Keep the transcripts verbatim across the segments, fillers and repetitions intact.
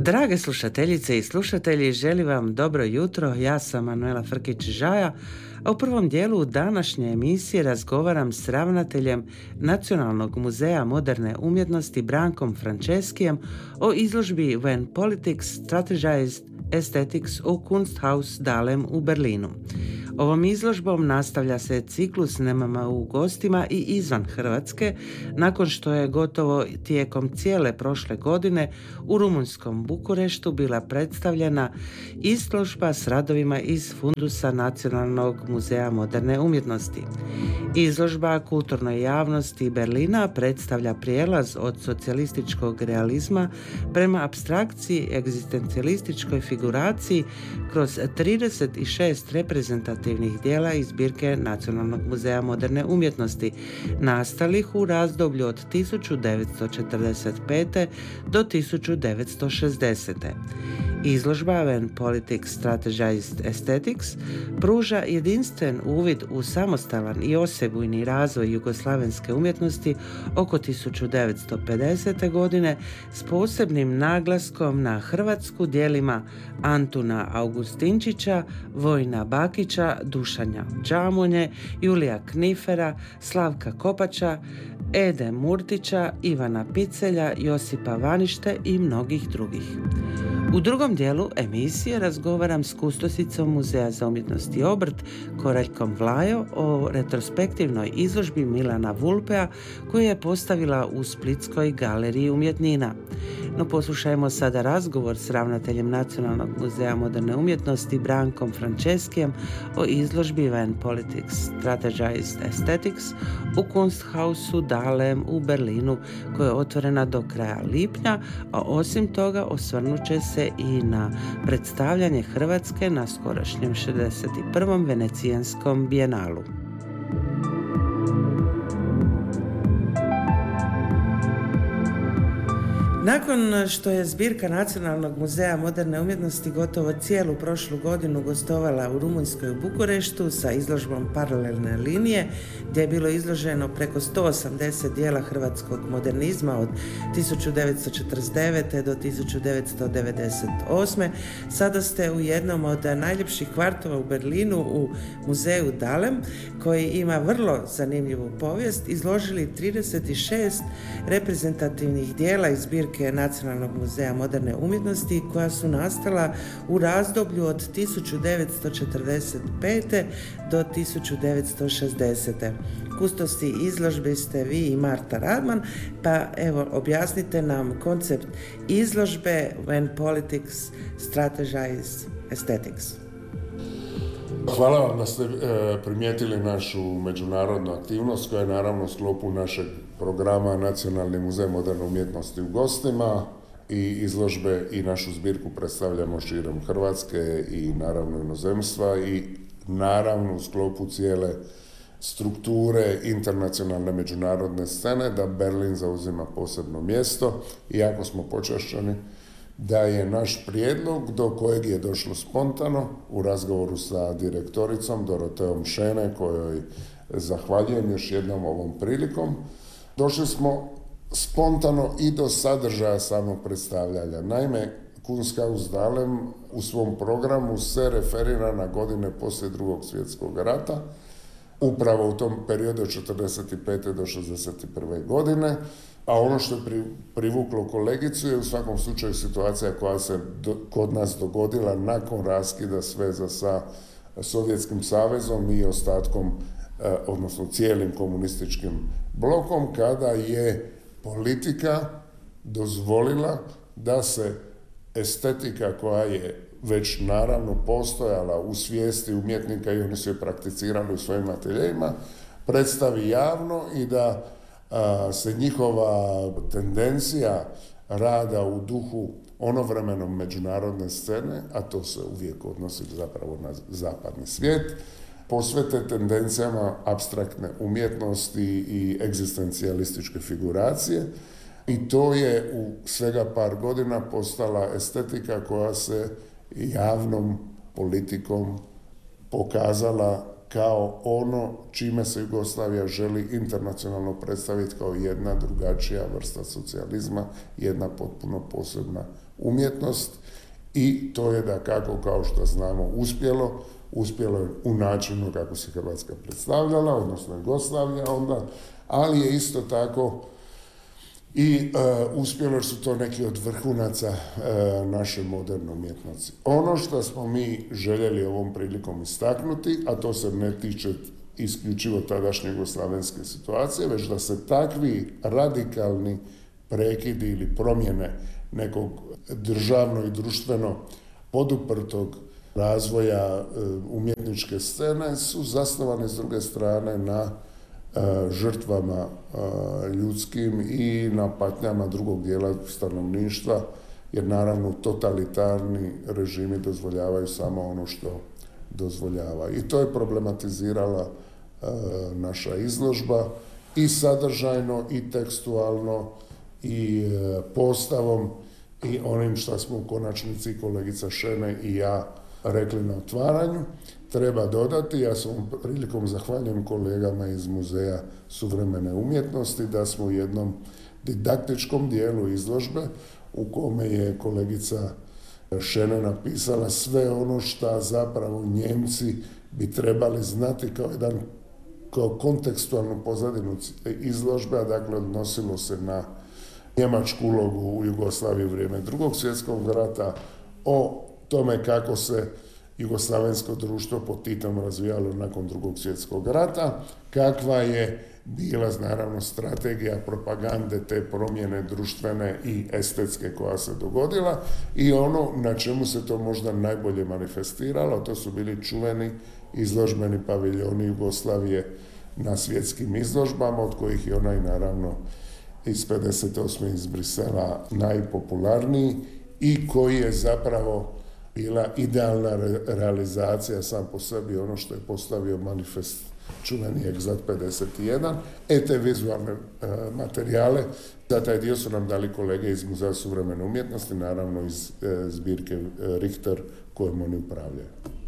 Drage slušateljice i slušatelji, želim vam dobro jutro. Ja sam Manuela Frkić-Žaja, a u prvom dijelu današnje emisije razgovaram s ravnateljem Nacionalnog muzeja moderne umjetnosti Brankom Franceskijem o izložbi When Politics Strategized Aesthetics u Kunsthaus Dahlem u Berlinu. Ovom izložbom nastavlja se ciklus Nemama u gostima i izvan Hrvatske, nakon što je gotovo tijekom cijele prošle godine u rumunjskom Bukureštu bila predstavljena izložba s radovima iz fundusa Nacionalnog muzeja moderne umjetnosti. Izložba kulturnoj javnosti Berlina predstavlja prijelaz od socijalističkog realizma prema apstrakciji, egzistencijalističkoj figuraciji kroz trideset šest reprezentativnih dijela iz zbirke Nacionalnog muzeja moderne umjetnosti, nastalih u razdoblju od tisuću devetsto četrdeset pete do tisuću devetsto šezdesete. Izložba When Politics Strategized Aesthetics pruža jedinstven uvid u samostalan i osebujni razvoj jugoslavenske umjetnosti oko tisuću devetsto pedesete. godine s posebnim naglaskom na Hrvatsku djelima Antuna Augustinčića, Vojina Bakića, Dušanja Džamonje, Julija Knifera, Slavka Kopača, Ede Murtića, Ivana Picelja, Josipa Vanište i mnogih drugih. U drugom dijelu emisije razgovaram s kustosicom Muzeja za umjetnost i obrt Koraljkom Vlajo o retrospektivnoj izložbi Milana Vulpea koju je postavila u Splitskoj galeriji umjetnina. No poslušajmo sada razgovor s ravnateljem Nacionalnog muzeja moderne umjetnosti Brankom Franceskijem o izložbi When Politics Strategized Aesthetics u Kunsthausu Dahlem u Berlinu koja je otvorena do kraja lipnja, a osim toga osvrnut će se i na predstavljanje Hrvatske na skorašnjem šezdeset prvom Venecijanskom bijenalu. Nakon što je zbirka Nacionalnog muzeja moderne umjetnosti gotovo cijelu prošlu godinu gostovala u Rumunjskoj u Bukureštu sa izložbom Paralelne linije, gdje je bilo izloženo preko sto osamdeset dijela hrvatskog modernizma od tisuću devetsto četrdeset devete. do tisuću devetsto devedeset osme. Sada ste u jednom od najljepših kvartova u Berlinu u muzeju Dahlem, koji ima vrlo zanimljivu povijest, izložili trideset šest reprezentativnih dijela iz zbirke Nacionalnog muzeja moderne umjetnosti koja su nastala u razdoblju od tisuću devetsto četrdeset pete. do tisuću devetsto šezdesete. Kustosi izložbe ste vi i Marta Radman, pa evo objasnite nam koncept izložbe When Politics Strategized Aesthetics. Hvala vam da ste e, primijetili našu međunarodnu aktivnost koja je naravno u sklopu našeg programa Nacionalni muzej moderne umjetnosti u gostima i izložbe i našu zbirku predstavljamo širom Hrvatske i naravno inozemstva i naravno u sklopu cijele strukture internacionalne međunarodne scene da Berlin zauzima posebno mjesto i jako smo počašćeni da je naš prijedlog do kojeg je došlo spontano u razgovoru sa direktoricom Doroteom Šene, kojoj zahvaljujem još jednom ovom prilikom. Došli smo spontano i do sadržaja samog predstavljanja. Naime, Kunsthaus Dahlem u svom programu se referira na godine poslije Drugog svjetskog rata, upravo u tom periodu od četrdeset pete. do šezdeset prve. godine, a ono što je privuklo kolegicu je u svakom slučaju situacija koja se do, kod nas dogodila nakon raskida sveza sa Sovjetskim savezom i ostatkom, eh, odnosno cijelim komunističkim blokom, kada je politika dozvolila da se estetika koja je već naravno postojala u svijesti umjetnika i oni su je prakticirali u svojim ateljejima, predstavi javno i da a, se njihova tendencija rada u duhu onovremenom međunarodne scene, a to se uvijek odnosi zapravo na zapadni svijet, posvete tendencijama apstraktne umjetnosti i egzistencijalističke figuracije. I to je u svega par godina postala estetika koja se javnom politikom pokazala kao ono čime se Jugoslavija želi internacionalno predstaviti kao jedna drugačija vrsta socijalizma, jedna potpuno posebna umjetnost i to je da kako kao što znamo uspjelo, uspjelo je u načinu kako se Hrvatska predstavljala, odnosno Jugoslavija onda, ali je isto tako i uh, uspjelo su to neki od vrhunaca uh, naše moderne umjetnosti. Ono što smo mi željeli ovom prilikom istaknuti, a to se ne tiče isključivo tadašnje jugoslavenske situacije, već da se takvi radikalni prekidi ili promjene nekog državno i društveno poduprtog razvoja uh, umjetničke scene su zasnovane s druge strane na žrtvama ljudskim i na patnjama drugog dijela stanovništva, jer naravno totalitarni režimi dozvoljavaju samo ono što dozvoljavaju. I to je problematizirala naša izložba i sadržajno i tekstualno i postavom i onim što smo u konačnici kolegica Šene i ja rekli na otvaranju. Treba dodati, ja sam prilikom zahvaljujem kolegama iz Muzeja suvremene umjetnosti da smo u jednom didaktičkom dijelu izložbe u kome je kolegica Šene napisala sve ono što zapravo Njemci bi trebali znati kao jedan kao kontekstualnu pozadinu izložbe, a dakle odnosilo se na njemačku ulogu u Jugoslaviji u vrijeme Drugog svjetskog rata, o tome kako se jugoslavensko društvo pod Titom razvijalo nakon Drugog svjetskog rata, kakva je bila naravno strategija propagande te promjene društvene i estetske koja se dogodila i ono na čemu se to možda najbolje manifestiralo, to su bili čuveni izložbeni paviljoni Jugoslavije na svjetskim izložbama, od kojih je onaj naravno iz pedeset osme iz Brisela najpopularniji i koji je zapravo bila idealna re- realizacija sam po sebi ono što je postavio manifest čuveni Egzat pedeset jedan. E te vizualne e, materijale, za taj dio su nam dali kolege iz Muzeja suvremene umjetnosti, naravno iz e, zbirke e, Richter kojom oni upravljaju.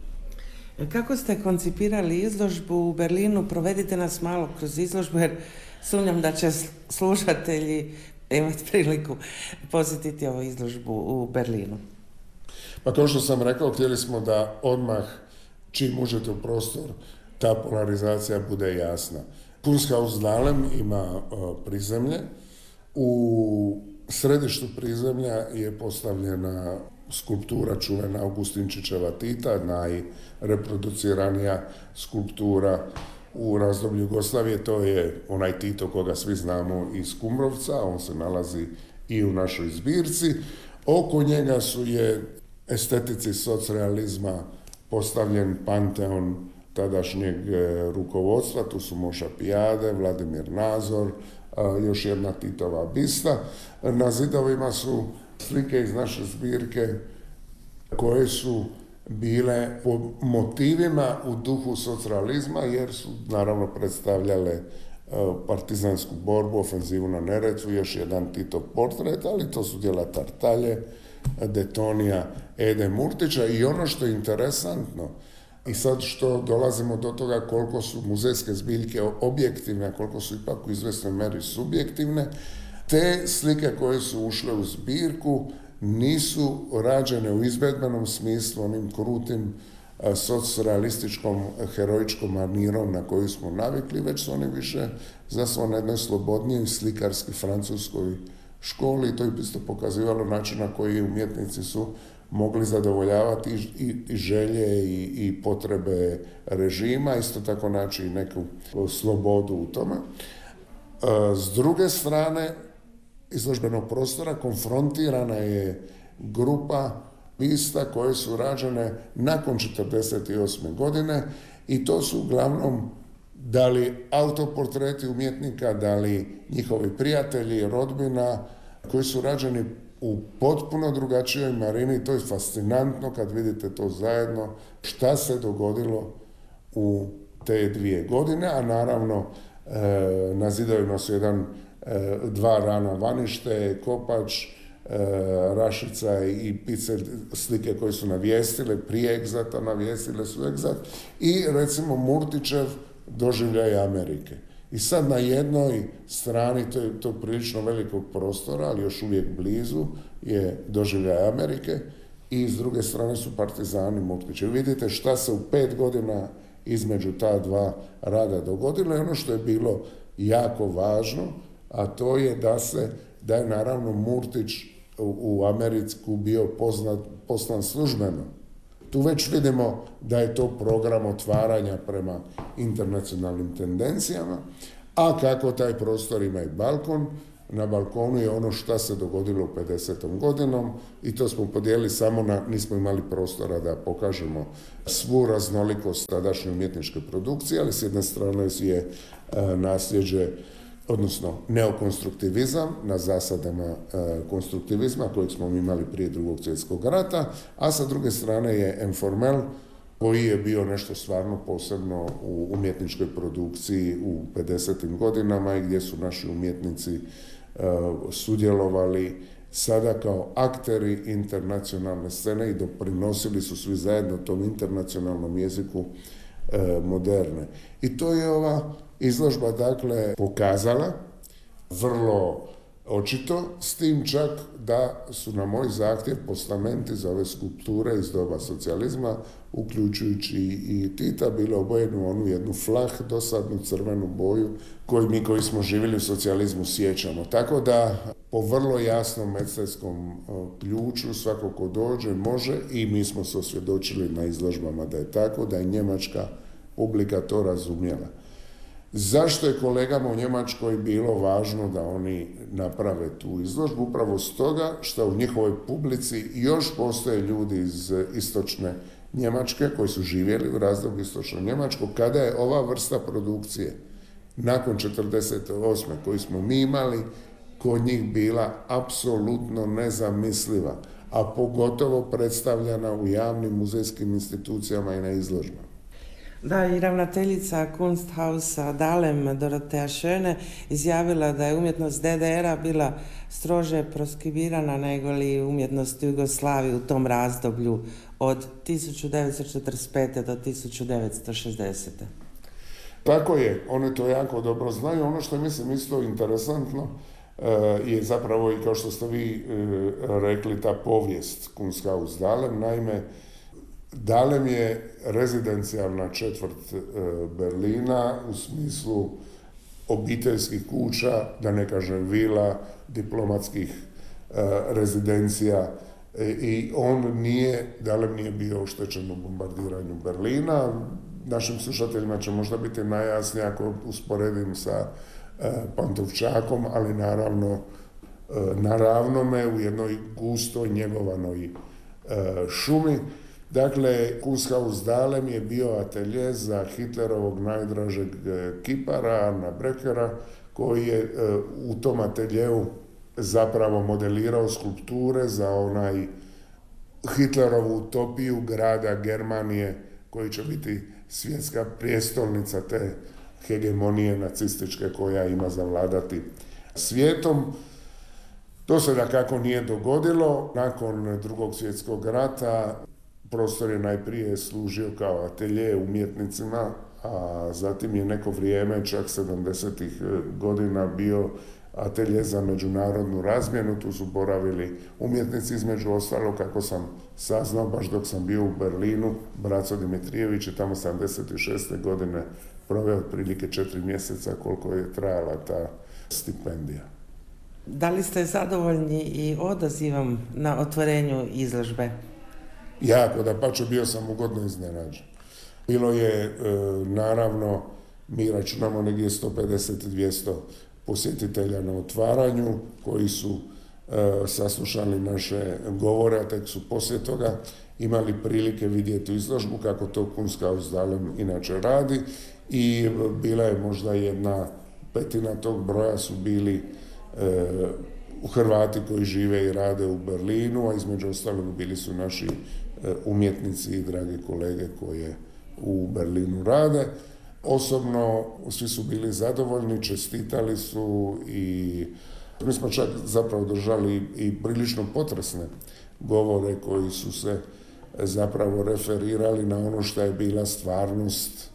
Kako ste koncipirali izložbu u Berlinu? Provedite nas malo kroz izložbu jer sumnjam da će slušatelji imati priliku posjetiti ovu izložbu u Berlinu. Pa kao što sam rekao, htjeli smo da odmah čim uđete u prostor ta polarizacija bude jasna. Kunsthaus Dahlem ima uh, prizemlje. U središtu prizemlja je postavljena skulptura čuvena Augustinčićeva Tita, najreproduciranija skulptura u razdoblju Jugoslavije. To je onaj Tito koga svi znamo iz Kumrovca, on se nalazi i u našoj zbirci. Oko njega su je estetici socrealizma postavljen panteon tadašnjeg rukovodstva, tu su Moša Pijade, Vladimir Nazor, još jedna Titova bista. Na zidovima su slike iz naše zbirke koje su bile po motivima u duhu socrealizma, jer su naravno predstavljale partizansku borbu, ofenzivu na Neretvu, još jedan Titov portret, ali to su djela Tartalje, Detonija, Ede Murtića i ono što je interesantno, i sad što dolazimo do toga koliko su muzejske zbiljke objektivne, koliko su ipak u izvjesnoj meri subjektivne, te slike koje su ušle u zbirku nisu rađene u izvedbenom smislu, onim krutim socrealističkom, heroičkom manirom na koju smo navikli, već su oni više zasnovani na jednoj slobodnijoj slikarski francuskoj školi i to je isto pokazivalo način na koji umjetnici su mogli zadovoljavati i, i želje i, i potrebe režima, isto tako naći neku slobodu u tome. S druge strane, izložbenog prostora konfrontirana je grupa bista koje su rađene nakon četrdeset osme godine i to su uglavnom da li autoportreti umjetnika, da li njihovi prijatelji, rodbina, koji su rađeni u potpuno drugačijoj marini. To je fascinantno kad vidite to zajedno, šta se dogodilo u te dvije godine, a naravno e, na zidovima su jedan, e, dva rana Vanište, Kopač, rašica i pice, slike koje su navijestile, prije Egzata navijestile su Egzat, i recimo Murtićev doživljaj Amerike. I sad na jednoj strani, to je to prilično velikog prostora, ali još uvijek blizu, je doživljaj Amerike, i s druge strane su Partizani Murtića. Vidite šta se u pet godina između ta dva rada dogodilo, i ono što je bilo jako važno, a to je da se, da je naravno Murtić u, u Ameriku bio poznat, poslan službeno. Tu već vidimo da je to program otvaranja prema internacionalnim tendencijama, a kako taj prostor ima i balkon, na balkonu je ono što se dogodilo u pedesetom godinom, i to smo podijelili samo na, nismo imali prostora da pokažemo svu raznolikost tadašnje umjetničke produkcije, ali s jedne strane je e, nasljeđe, odnosno neokonstruktivizam na zasadama e, konstruktivizma kojeg smo imali prije drugog svjetskog rata, a sa druge strane je Informel, koji je bio nešto stvarno posebno u umjetničkoj produkciji u pedesetim godinama, i gdje su naši umjetnici e, sudjelovali sada kao akteri internacionalne scene i doprinosili su svi zajedno tom internacionalnom jeziku e, moderne. I to je ova izložba dakle pokazala vrlo očito, s tim čak da su na moj zahtjev postamenti za ove skulpture iz doba socijalizma, uključujući i Tita, bile obojene u onu jednu flah, dosadnu crvenu boju koju mi koji smo živjeli u socijalizmu sjećamo. Tako da po vrlo jasnom mecetskom ključu svako ko dođe može, i mi smo se osvjedočili na izložbama da je tako, da je njemačka publika to razumjela. Zašto je kolegama u Njemačkoj bilo važno da oni naprave tu izložbu? Upravo stoga što u njihovoj publici još postoje ljudi iz istočne Njemačke koji su živjeli u razdoblju istočno Njemačkog, kada je ova vrsta produkcije nakon četrdeset osme koju smo mi imali kod njih bila apsolutno nezamisliva, a pogotovo predstavljana u javnim muzejskim institucijama i na izložbama. Da, i ravnateljica Kunsthausa Dahlem Dorotea Schöne izjavila da je umjetnost de de era bila strože proskribirana nego li umjetnost Jugoslavije u tom razdoblju od tisuću devetsto četrdeset pete do tisuću devetsto šezdesete. Tako je, one to jako dobro znaju. Ono što mislim isto interesantno je zapravo, i kao što ste vi rekli, ta povijest Kunsthaus Dahlem. Naime, Dahlem je rezidencijalna četvrt Berlina u smislu obiteljskih kuća, da ne kažem vila, diplomatskih rezidencija, i on nije, Dahlem nije bio oštećen u bombardiranju Berlina. Našim slušateljima će možda biti najjasnije ako usporedim sa Pantovčakom, ali naravno na ravnome u jednoj gustoj njegovanoj šumi. Dakle, Kunsthaus Dahlem je bio atelje za Hitlerovog najdražeg kipara, Arna Breckera, koji je u tom ateljeu zapravo modelirao skulpture za onaj Hitlerovu utopiju grada Germanije, koji će biti svjetska prijestolnica te hegemonije nacističke koja ima zavladati svijetom. To se dakako nije dogodilo. Nakon drugog svjetskog rata prostor je najprije služio kao atelje umjetnicima, a zatim je neko vrijeme, čak sedamdesetih godina, bio atelje za međunarodnu razmjenu. Tu su boravili umjetnici, između ostalo, kako sam saznao, baš dok sam bio u Berlinu, Braco Dimitrijević je tamo sedamdeset šeste godine proveo otprilike četiri mjeseca koliko je trajala ta stipendija. Da li ste zadovoljni i odazivom na otvorenju izložbe? Jako, dapače, bio sam ugodno iznenađen. Bilo je, e, naravno, mi računamo negdje sto pedeset do dvjesto posjetitelja na otvaranju, koji su e, saslušali naše govore, a tek su poslije toga imali prilike vidjeti izložbu kako to Kunsthaus Dahlem inače radi, i bila je možda jedna petina tog broja su bili e, Hrvati koji žive i rade u Berlinu, a između ostalog bili su naši e, umjetnici i dragi kolege koje u Berlinu rade. Osobno svi su bili zadovoljni, čestitali su i Mi smo čak zapravo držali i prilično potresne govore koji su se zapravo referirali na ono što je bila stvarnost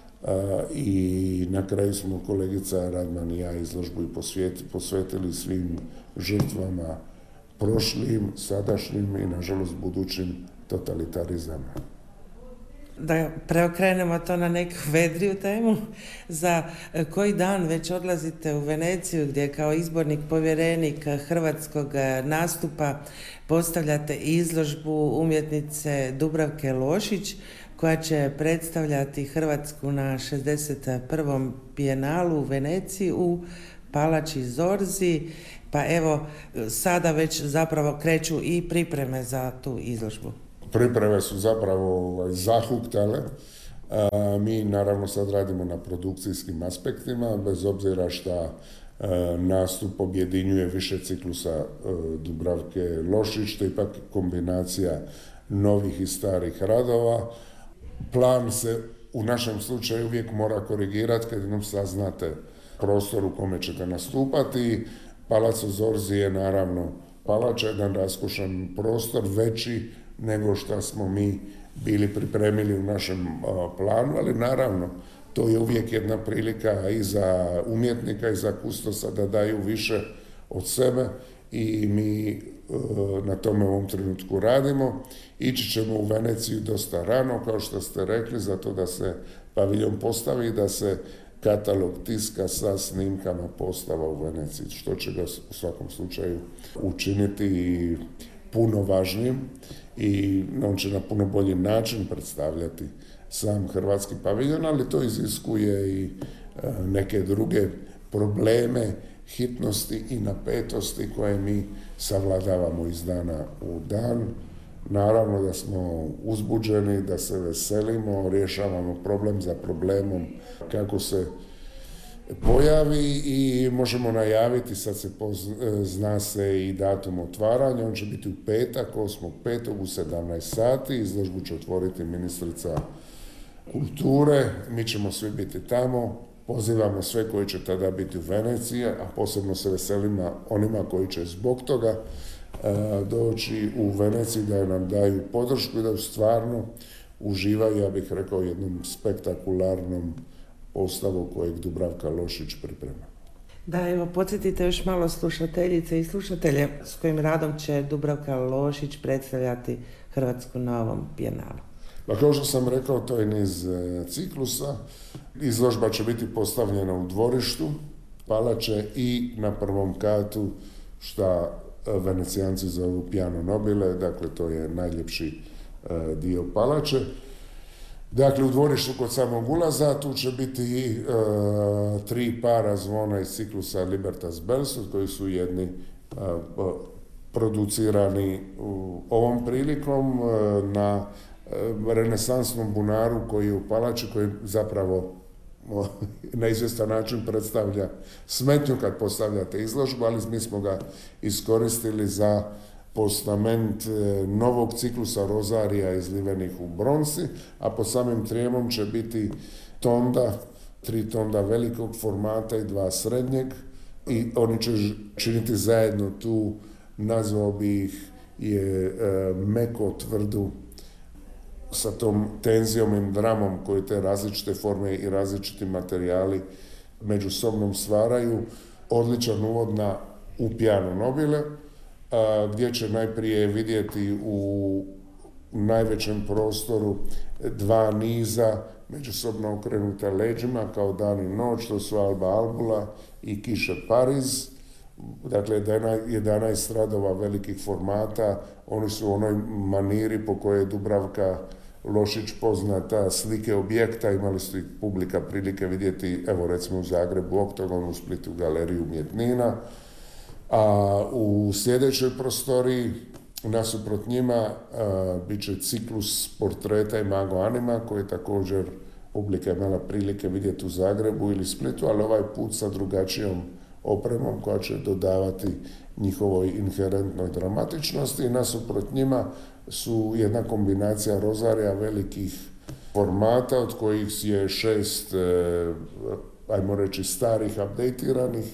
i na kraju smo kolegica Radman i ja izložbu i posvetili svim žrtvama prošlim, sadašnjim i nažalost budućim totalitarizama. Da preokrenemo to na neku vedriju temu, za koji dan već odlazite u Veneciju gdje kao izbornik povjerenik hrvatskog nastupa postavljate izložbu umjetnice Dubravke Lošić koja će predstavljati Hrvatsku na šezdeset prvom bijenalu u Veneciji u Palači Zorzi. Pa evo, sada već zapravo kreću i pripreme za tu izložbu. Pripreme su zapravo zahuktale. Mi naravno sad radimo na produkcijskim aspektima, bez obzira što nastup objedinjuje više ciklusa Dubravke Lošić, to je ipak kombinacija novih i starih radova. Plan se u našem slučaju uvijek mora korigirati kad jednom saznate prostor u kome ćete nastupati. Palac u Zorzi je naravno palača, jedan raskošan prostor, veći nego što smo mi bili pripremili u našem planu, ali naravno to je uvijek jedna prilika i za umjetnika i za kustosa da daju više od sebe i mi na tome u ovom trenutku radimo. Ići ćemo u Veneciju dosta rano, kao što ste rekli, zato da se paviljon postavi i da se katalog tiska sa snimkama postava u Veneciji, što će ga u svakom slučaju učiniti puno važnijim i on će na puno bolji način predstavljati sam hrvatski paviljon, ali to iziskuje i neke druge probleme, hitnosti i napetosti koje mi savladavamo iz dana u dan. Naravno da smo uzbuđeni, da se veselimo, rješavamo problem za problemom kako se pojavi i možemo najaviti, sad se pozna, zna se i datum otvaranja, on će biti u petak, osmog petog u sedamnaest sati, izložbu će otvoriti ministrica kulture, mi ćemo svi biti tamo, pozivamo sve koji će tada biti u Veneciji, a posebno se veselimo onima koji će zbog toga e, doći u Veneciji da nam daju podršku i da stvarno uživaju, ja bih rekao, jednom spektakularnom postavu kojeg Dubravka Lošić priprema. Da, evo, podsjetite još malo slušateljice i slušatelje s kojim radom će Dubravka Lošić predstavljati Hrvatsku na ovom bijenalu. Pa kao što sam rekao, to je niz e, ciklusa. Izložba će biti postavljena u dvorištu palače i na prvom katu, što Venecijanci zovu Piano Nobile, dakle to je najljepši e, dio palače. Dakle, u dvorištu kod samog ulaza tu će biti i e, tri para zvona iz ciklusa Libertas Belsus, koji su jedni e, producirani u ovom prilikom e, na e, renesansnom bunaru koji je u palači, koji zapravo o, na izvjestan način predstavlja smetnju kad postavljate izložbu, ali mi smo ga iskoristili za postament novog ciklusa rozarija izlivenih u bronzi, a pod samim trijemom će biti tonda, tri tonda velikog formata i dva srednjeg i oni će činiti zajedno tu, nazvao bi ih je e, meko tvrdu sa tom tenzijom i dramom koju te različite forme i različiti materijali međusobno stvaraju, odličan uvod na u Piano Nobile, gdje će najprije vidjeti u najvećem prostoru dva niza međusobno okrenuta leđima kao dan i noć, to su Alba Albula i Kiše Pariz. Dakle, jedanaest radova velikih formata, oni su u onoj maniri po kojoj je Dubravka Lošić poznata, slike objekta, imali su ih publika prilike vidjeti, evo recimo u Zagrebu, Oktogonu, u Splitu, Galeriju umjetnina. A u sljedećoj prostoriji, nasuprot njima, a, bit će ciklus portreta Imago Anima, koji je također publika imala prilike vidjeti u Zagrebu ili Splitu, ali ovaj put sa drugačijom opremom koja će dodavati njihovoj inherentnoj dramatičnosti. I nasuprot njima su jedna kombinacija rozarija velikih formata, od kojih je šest, e, ajmo reći, starih, updatiranih,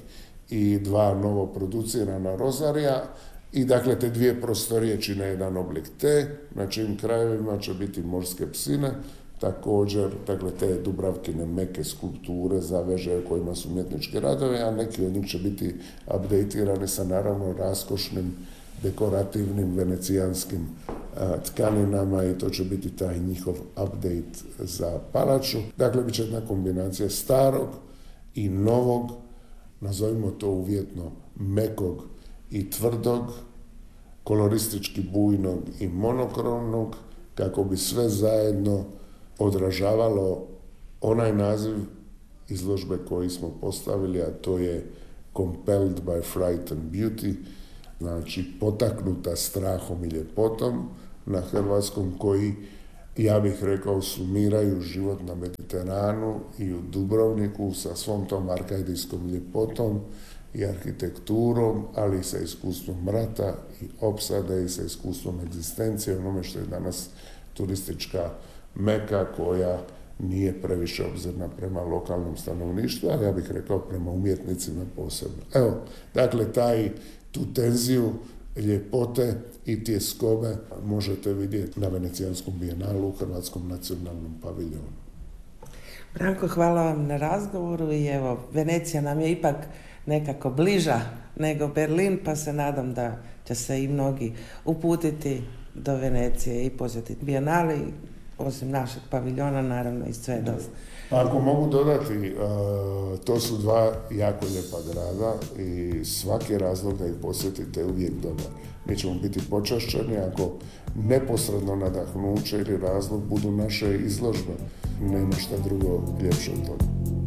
i dva novo producirana rozarija. I dakle, te dvije prostorije čine jedan oblik T, na čijim krajevima će biti morske psine, također, dakle, te Dubravkine meke skulpture za veže u kojima su umjetnički radovi, a neki od njih će biti updatirani sa naravno raskošnim, dekorativnim, venecijanskim a, tkaninama i to će biti taj njihov update za palaču. Dakle, bit će jedna kombinacija starog i novog, nazovimo to uvjetno, mekog i tvrdog, koloristički bujnog i monokromnog, kako bi sve zajedno odražavalo onaj naziv izložbe koji smo postavili, a to je Compelled by Fright and Beauty, znači potaknuta strahom i ljepotom na hrvatskom, koji, ja bih rekao, sumiraju život na Mediteranu i u Dubrovniku sa svom tom arkadijskom ljepotom i arhitekturom, ali i sa iskustvom rata i opsade i sa iskustvom egzistencije, onome što je danas turistička meka koja nije previše obzirna prema lokalnom stanovništvu, ali ja bih rekao prema umjetnicima posebno. Evo, dakle, taj, tu tenziju ljepote i tjeskobe možete vidjeti na Venecijanskom bijenalu u Hrvatskom nacionalnom paviljonu. Branko, hvala vam na razgovoru i evo, Venecija nam je ipak nekako bliža nego Berlin, pa se nadam da će se i mnogi uputiti do Venecije i posjetiti bijenali, osim našeg paviljona, naravno i sve dosta. Ako mogu dodati, to su dva jako lijepa grada i svaki razlog da ih posjetite je uvijek dobar. Mi ćemo biti počašćeni ako neposredno nadahnuće ili razlog budu naše izložbe. Nema šta drugo ljepše od toga.